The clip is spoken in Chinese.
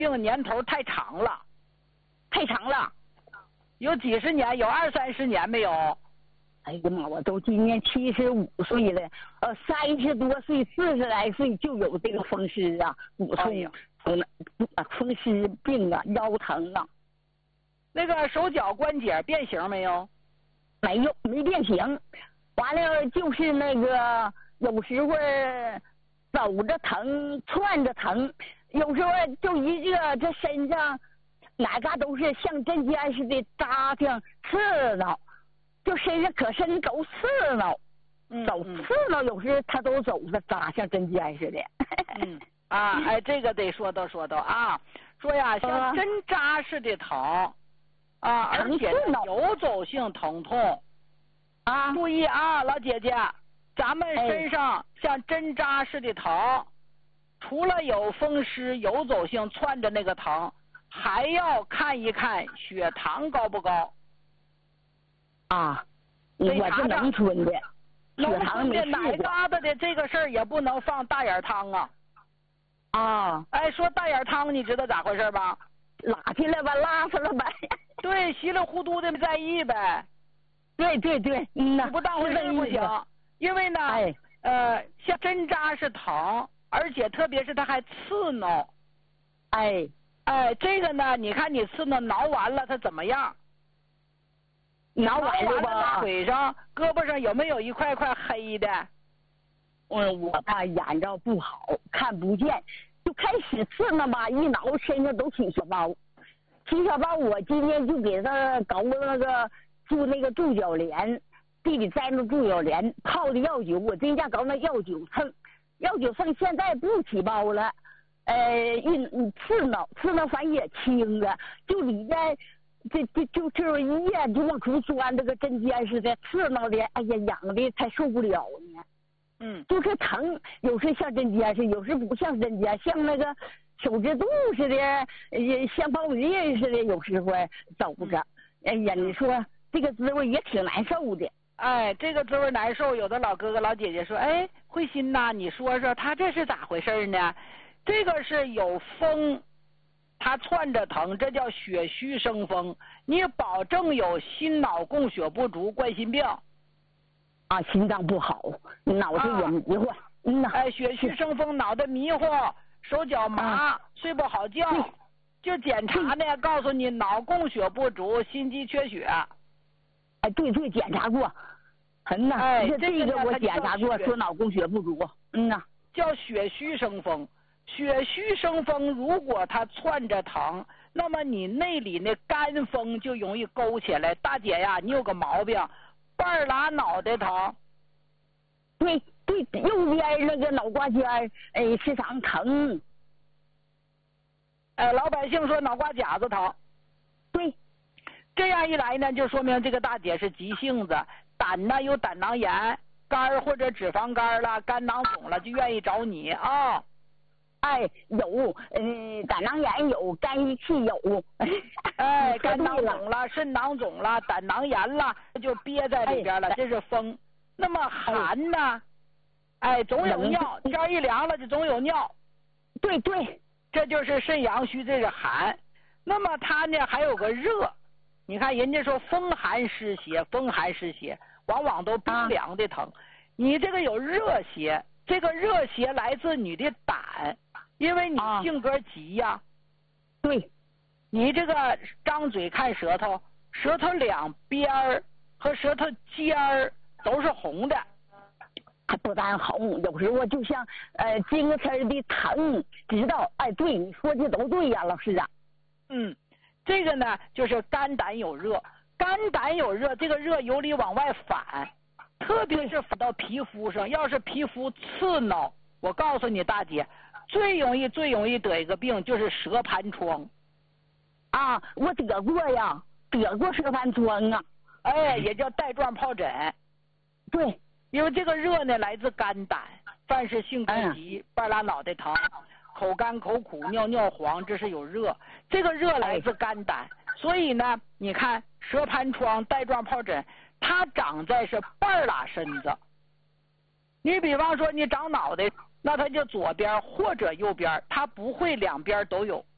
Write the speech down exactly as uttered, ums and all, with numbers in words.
病年头太长了， 太长了， 有几十年，有二三十年没有？ 哎呀妈，我都今年七十五岁了，呃，三十多岁、四十来岁就有这个风湿啊，骨痛、风风湿病啊，腰疼啊。 那个手脚关节变形没有？ 没有，没变形。完了就是那个有时候走着疼，窜着疼，有时候就一个这身上哪嘎都是像针尖似的扎挺刺挠。就身上可身走刺挠， 嗯、 走刺挠，有时他都走着扎像针尖似的。 嗯啊，哎，这个得说道说道啊，说呀像针扎似的疼啊，而且游走性疼痛啊。 注意啊，老姐姐，咱们身上像针扎似的疼，哎、除了有风湿游走性窜着那个疼，还要看一看血糖高不高。 啊，我是农村的， 农村的哪嘎达的这个事儿也不能放大眼汤啊！ 啊， 哎，说大眼汤，你知道咋回事吧？ 拉去了吧，拉死了呗。 对，稀里糊涂的没在意呗。 对对对，嗯呐， 你不当回事不行，因为呢， 哎， 呃，像针扎是疼，而且特别是它还刺挠。 哎哎，这个呢，你看你刺挠挠完了，它怎么样？ 挠完了吧？ 腿上、胳膊上有没有一块块黑的？ 嗯，我吧眼着不好，看不见，就开始刺挠吧，一挠身上都起小包，起小包，我今天就给他搞那个住那个助脚莲，地里栽那助脚莲，泡的药酒，我这家搞那药酒蹭，药酒蹭现在不起包了，呃，一刺挠刺挠反正也轻了，就里边。这这就这一咽就往出钻，这个针尖似的，刺挠的，哎呀，痒的才受不了呢。 嗯， 就是疼，有时像针尖似的，有时不像针尖，像那个手指肚似的，也像包鱼似的，有时候走着。哎呀，你说这个滋味也挺难受的。 哎，这个滋味难受，有的老哥哥老姐姐说，哎，慧心呐，你说说他这是咋回事呢？这个是有风。他窜着疼，这叫血虚生风。你保证有心脑供血不足、冠心病啊，心脏不好，脑子也迷糊。嗯呐， 哎，血虚生风，脑袋迷糊，手脚麻，啊、睡不好觉。就检查呢，告诉你脑供血不足，心肌缺血。 哎，对对，检查过。嗯呐， 哎， 这个我检查过，说脑供血不足。嗯呐， 叫血虚生风。血虚生风，如果它窜着疼，那么你内里那肝风就容易勾起来。大姐呀，你有个毛病，半拉脑袋疼。 对对，右边那个脑瓜尖哎，时常疼。 哎，老百姓说脑瓜夹子疼。 对， 这样一来呢，就说明这个大姐是急性子，胆呢有胆囊炎，肝或者脂肪肝了，肝囊肿了，就愿意找你啊。哦哎，有，嗯，胆囊炎有，肝郁气有， 哎，肝囊肿了，肾囊肿了，胆囊炎了，就憋在里边了，哎、这是风。那么寒呢？哎，总有尿，天一凉了就总有尿。 对对， 这就是肾阳虚，这是寒。那么它呢还有个热，你看人家说风寒湿邪，风寒湿邪往往都冰凉的疼，啊、你这个有热邪。这个热邪来自你的胆，因为你性格急呀、啊。 对， 你这个张嘴看舌头，舌头两边儿和舌头尖儿都是红的。 还不但红，有时候就像呃筋刺的疼，知道？哎，对，你说的都对呀，老师啊。 嗯，这个呢就是肝胆有热，肝胆有热，这个热由里往外反。特别是反到皮肤上，要是皮肤刺挠，我告诉你大姐，最容易最容易得一个病就是舌盘疮。 啊，我得过呀，得过舌盘疮啊， 哎，也叫带状疱疹。 对， 因为这个热呢来自肝胆，凡是性格急，半拉脑袋疼，口干口苦，尿尿黄，这是有热。这个热来自肝胆，所以呢，你看舌盘疮、带状疱疹。它长在是半拉身子，你比方说你长脑袋，那它就左边或者右边，它不会两边都有。